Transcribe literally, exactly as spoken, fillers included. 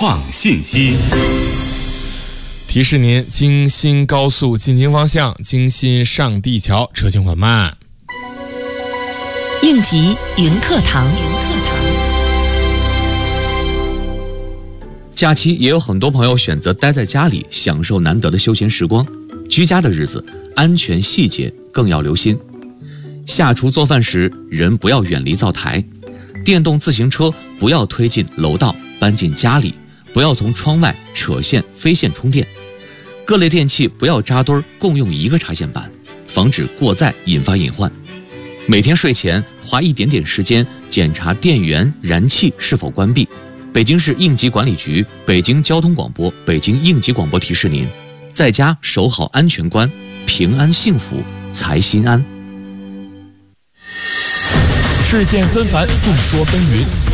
创信息。 提示您，京新高速进京方向京新上地桥车行缓慢。 应急云课堂。 假期也有很多朋友选择待在家里，享受难得的休闲时光。居家的日子，安全细节更要留心。下厨做饭时，人不要远离灶台；电动自行车不要推进楼道，搬进家里；不要从窗外扯线飞线充电。各类电器不要扎堆共用一个插线板，防止过载引发隐患。每天睡前花一点点时间检查电源、燃气是否关闭。北京市应急管理局、北京交通广播、北京应急广播提示您：在家守好安全关，平安幸福才心安。 事件纷繁，众说纷纭。